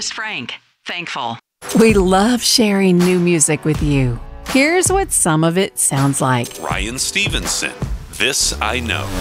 Forrest Frank, Thankful. We love sharing new music with you. Here's what some of it sounds like. Ryan Stevenson, This I Know.